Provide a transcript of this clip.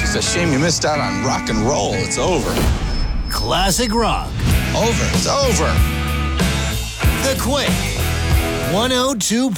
It's a shame you missed out on rock and roll. It's over. Classic rock. Over. It's over. The Quake. 102.